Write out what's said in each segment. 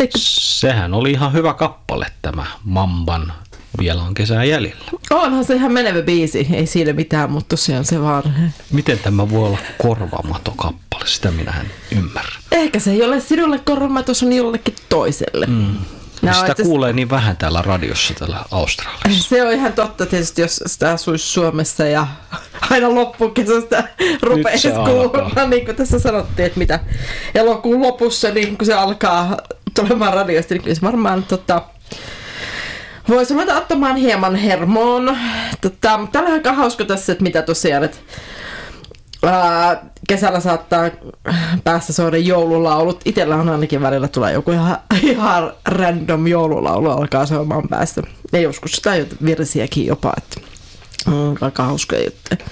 Sehän oli ihan hyvä kappale tämä Mamban Vielä on kesää jäljellä. Onhan se ihan menevä biisi, ei siinä mitään, mutta tosiaan se vaan. Miten tämä voi olla korvamato-kappale? Sitä minä en ymmärrä. Ehkä se ei ole sinulle korvamato, se on jollekin toiselle. Sitä kuulee niin vähän täällä radiossa täällä Australiassa. Se on ihan totta tietysti, jos sitä asuisi Suomessa ja aina loppukesästä rupeaisi kuulemaan, niin kuin tässä sanottiin, että mitä elokuun lopussa, niin kun se alkaa tulemaan radiosta, niin kyllä se varmaan voisi ruveta ottamaan hieman hermoon. Täällä on aika hauska tässä, että mitä tosiaan, että kesällä saattaa päässä soida joululaulut. Itellä on ainakin välillä tulee joku ihan random joululaulu alkaa soimaan päästä. Ja joskus sitä virsiäkin jopa, että on aika hauska juttu.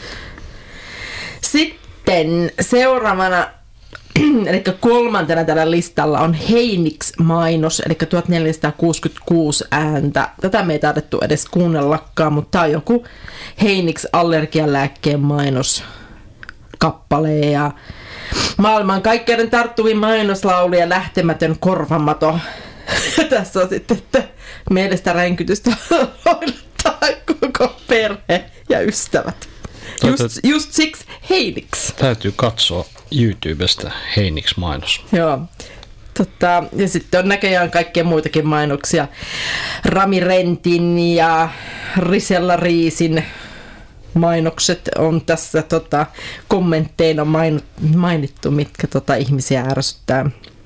Sitten seuraavana, eli kolmantena tällä listalla on Heinix-mainos, eli 1466 ääntä. Tätä me ei taidettu edes kuunnellakaan, mutta tämä on joku Heinix-allergialääkkeen mainos. Kappale ja maailman kaikkeuden tarttuvin mainoslaulu ja lähtemätön korvamato. Tässä on sitten, että mielestä ränkytystä hoidattaa koko perhe ja ystävät. Just siksi Heinix. Täytyy katsoa YouTubesta Heinix-mainos. Joo. Ja sitten on näköjään kaikkia muitakin mainoksia. Rami Rentin ja Risella Riisin mainokset on tässä kommentteina mainittu, mitkä ihmisiä ärsyttää.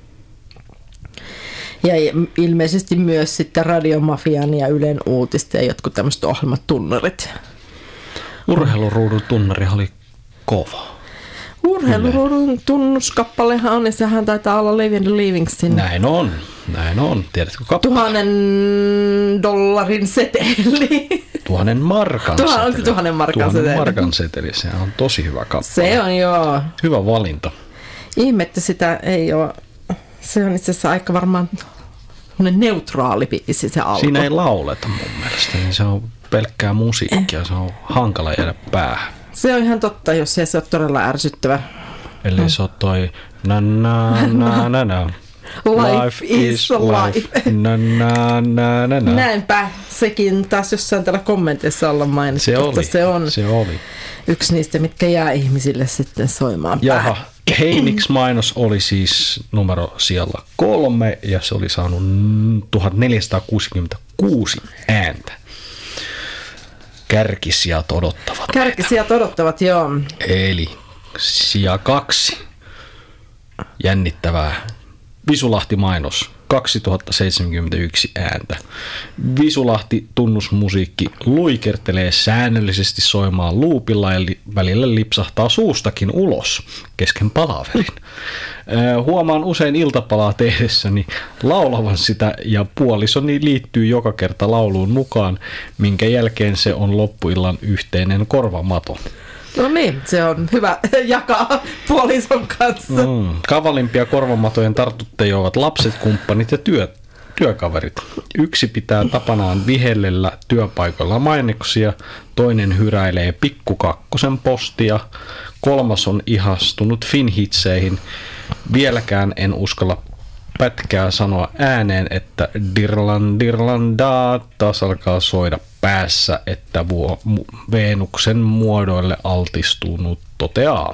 Ja ilmeisesti myös sitten Radiomafian ja Ylen uutista ja jotkut tämmöiset ohjelmatunnarit. Urheiluruudun tunnari oli kova. Urheiluruudun tunnuskappalehan on, ja sehän taitaa olla Living the Livingsin. Näin on. Tiedätkö kappale? $1,000 seteli. 1,000 markan seteli. Onko 1,000 markan seteli? 1,000 markan seteli, se on tosi hyvä kappale. Se on joo. Hyvä valinta. Ihmettä sitä ei ole. Se on itse asiassa aika varmaan neutraali biisi se alku. Siinä ei lauleta mun mielestä, niin se on pelkkää musiikkia, se on hankala jäädä päähän. Se on ihan totta, jos se on todella ärsyttävä. Eli se on toi na. Life is life. Na. Näinpä, sekin taas jossain täällä kommenteissa olla mainittu. Se oli. Yksi niistä, mitkä jää ihmisille sitten soimaan Jaha, Heinix-mainos oli siis numero sijalla 3 ja se oli saanut 1466 ääntä. Kärkisijat odottavat. Kärkisijat odottavat, joo. Eli sija 2. Jännittävää. Visulahti-mainos. 2071 ääntä. Visulahti tunnusmusiikki luikertelee säännöllisesti soimaan luupilla ja välillä lipsahtaa suustakin ulos kesken palaverin. Huomaan usein iltapalaa tehdessäni laulavan sitä ja puolisoni liittyy joka kerta lauluun mukaan, minkä jälkeen se on loppuillan yhteinen korvamato. No niin, se on hyvä jakaa puolison kanssa. Kavalimpia korvamatojen tartuttajia ovat lapset, kumppanit ja työkaverit. Yksi pitää tapanaan vihellellä työpaikoilla mainoksia, toinen hyräilee pikkukakkosen postia, kolmas on ihastunut Finhitseihin. Vieläkään en uskalla pätkää sanoa ääneen, että dirlandaa taas alkaa soida päässä, että Veenuksen muodoille altistunut toteaa.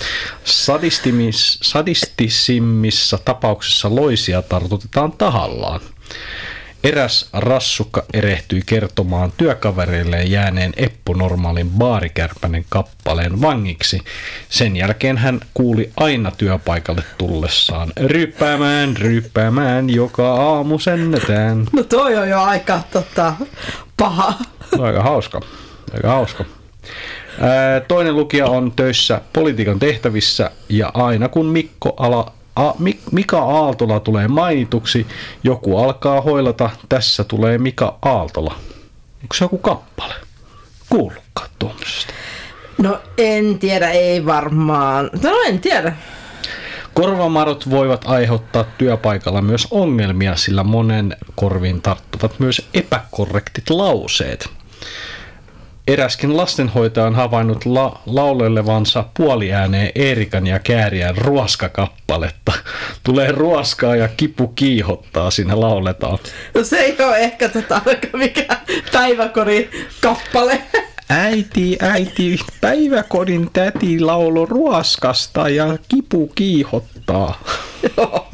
Sadistisimmissa tapauksissa loisia tartutetaan tahallaan. Eräs rassukka erehtyi kertomaan työkavereilleen jääneen eppunormaalin baarikärpänen kappaleen vangiksi. Sen jälkeen hän kuuli aina työpaikalle tullessaan ryppäämään, joka aamu sennetään. No toi on jo aika paha. Aika hauska. Toinen lukija on töissä politiikan tehtävissä ja aina kun Mika Aaltola tulee mainituksi, joku alkaa hoilata, tässä tulee Mika Aaltola. Onko se joku kappale? Kuullutkaan tuommoisesta? No en tiedä, ei varmaan. No en tiedä. Korvamarot voivat aiheuttaa työpaikalla myös ongelmia, sillä monen korviin tarttuvat myös epäkorrektit lauseet. Eräskin lastenhoitaja on havainnut laulelevansa puoliääneen Eerikan ja Kääriän ruoskakappaletta. Tulee ruoskaa ja kipu kiihottaa, siinä lauletaan. No se ei ole ehkä mikä päiväkodin kappale. Äiti, päiväkodin täti laulo ruoskasta ja kipu kiihottaa. Joo.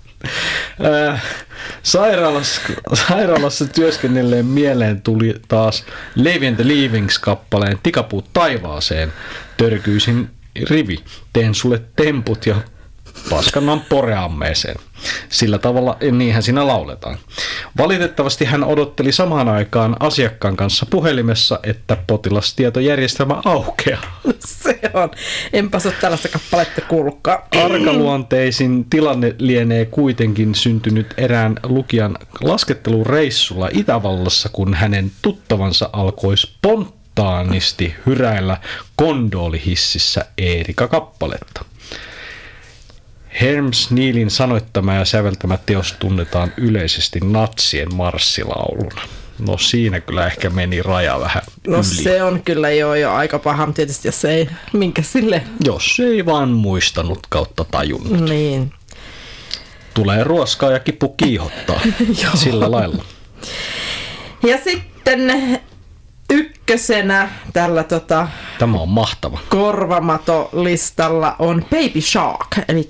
Sairaalassa työskennelleen mieleen tuli taas Levi and the Leavings-kappaleen Tikapuut taivaaseen. Törkyisin rivi, teen sulle temput ja paskannan poreammeeseen. Sillä tavalla, niinhän siinä lauletaan. Valitettavasti hän odotteli samaan aikaan asiakkaan kanssa puhelimessa, että potilastietojärjestelmä aukeaa. Se on. Enpäs ole tällaista kappaletta kuullutkaan. Arkaluonteisin tilanne lienee kuitenkin syntynyt erään lukijan laskettelureissulla Itävallassa, kun hänen tuttavansa alkoi spontaanisti hyräillä kondoolihississä Eerika-kappaletta. Herms Neilin sanoittama ja säveltämä teos tunnetaan yleisesti natsien marssilauluna. No siinä kyllä ehkä meni raja vähän yli. No se on kyllä jo aika paha tietysti, jos ei minkä sille. Jos ei vaan muistanut kautta tajunnut. Niin. Tulee ruoskaa ja kipu kiihottaa sillä lailla. Ja sitten ykkösenä tällä Tämä on mahtava. korvamato-listalla on Baby Shark, eli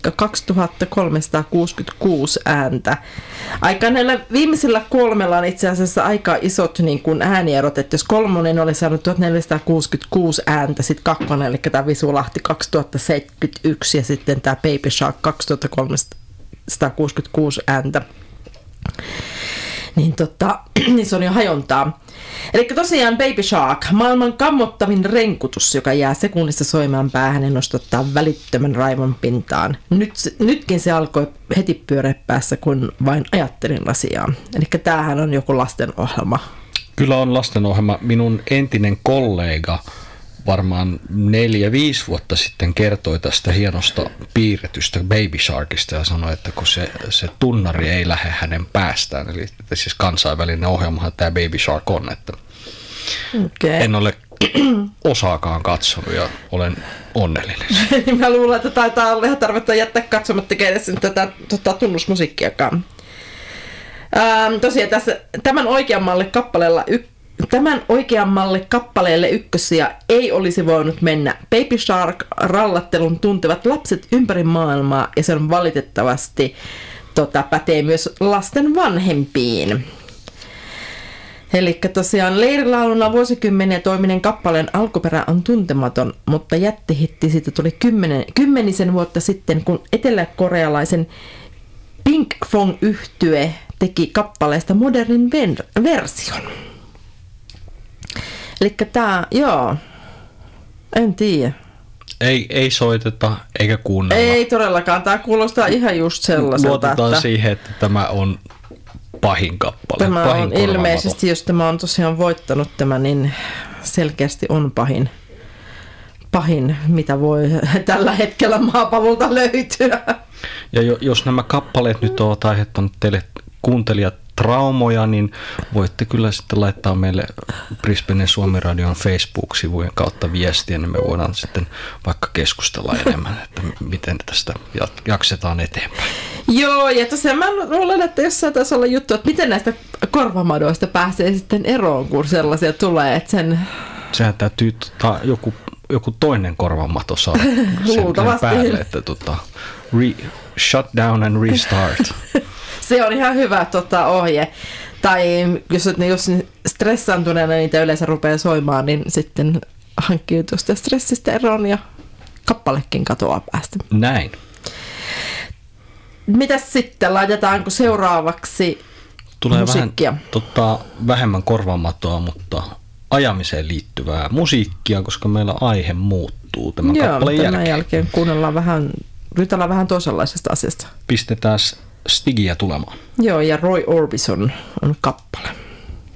2366 ääntä. Aika näillä viimeisillä kolmella on itse asiassa aika isot niin kuin äänierot, että jos kolmonen oli saanut 1466 ääntä, sitten kakkonen, eli tämä Visulahti 2071 ja sitten tämä Baby Shark 2366 ääntä. Niin, niin se on jo hajontaa. Eli tosiaan Baby Shark, maailman kammottavin renkutus, joka jää sekunnissa soimaan päähän ja nostattaa välittömän raivon pintaan. Nytkin se alkoi heti pyöreä päässä, kun vain ajattelin asiaa. Eli tämähän on joku lastenohjelma. Kyllä on lastenohjelma. Minun entinen kollega varmaan 4-5 vuotta sitten kertoi tästä hienosta piirretystä Baby Sharkista ja sanoi, että kun se tunnari ei lähde hänen päästään, eli siis kansainvälinen ohjelmahan tämä Baby Shark on, että en ole osaakaan katsonut ja olen onnellinen. Mä luulen, että taitaa olla ihan tarvetta jättää katsomatta edes tätä tunnusmusiikkiakaan. Tosiaan tässä tämän oikeammalle kappaleelle ykkösiä ei olisi voinut mennä. Baby Shark -rallattelun tuntevat lapset ympäri maailmaa ja se on valitettavasti pätee myös lasten vanhempiin. Eli tosiaan leirilauluna vuosikymmeniä toiminen kappaleen alkuperä on tuntematon, mutta jättihitti siitä tuli kymmenisen vuotta sitten, kun eteläkorealaisen Pink Fong-yhtye teki kappaleesta modernin version. Elikkä tää, en tiedä. Ei soiteta eikä kuunnella. Ei todellakaan, tää kuulostaa ihan just sellaiselta. Luotetaan siihen, että tämä on pahin kappale. Tämä on ilmeisesti, jos tämä on tosiaan voittanut tämä, niin selkeästi on pahin, mitä voi tällä hetkellä maapallolta löytyä. Ja jos nämä kappaleet nyt ovat aiheuttanut teille kuuntelijat traumoja, niin voitte kyllä sitten laittaa meille Brisbane Suomi Radion Facebook-sivujen kautta viestiä, niin me voidaan sitten vaikka keskustella enemmän, että miten tästä jaksetaan eteenpäin. Joo, ja tosiaan mä luulen, että jossain taisi olla juttu, että miten näistä korvamadoista pääsee sitten eroon, kun sellaisia tulee, että sehän täytyy joku toinen korvamato saada sen päälle, että shut down and restart. Se on ihan hyvä ohje. Tai jos stressaantuneena niitä yleensä rupeaa soimaan, niin sitten hankkii tuosta stressistä eroon ja kappalekin katoaa päästä. Näin. Mitäs sitten? Laitetaanko seuraavaksi tulee musiikkia? Vähän vähemmän korvamatoa, mutta ajamiseen liittyvää musiikkia, koska meillä aihe muuttuu tämän kappaleen jälkeen. Tämän jälkeen ryhdytään vähän toisenlaisesta asiasta. Pistetään Stigia tulemaan. Joo, ja Roy Orbison on kappale.